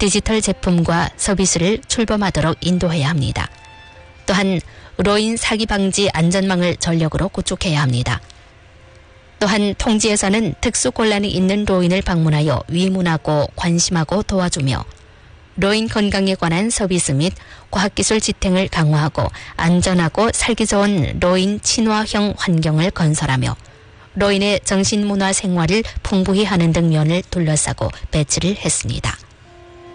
디지털 제품과 서비스를 출범하도록 인도해야 합니다. 또한 로인 사기 방지 안전망을 전력으로 구축해야 합니다. 또한 통지에서는 특수곤란이 있는 로인을 방문하여 위문하고 관심하고 도와주며 로인 건강에 관한 서비스 및 과학기술 지탱을 강화하고 안전하고 살기 좋은 로인 친화형 환경을 건설하며 로인의 정신문화 생활을 풍부히 하는 등 면을 둘러싸고 배치를 했습니다.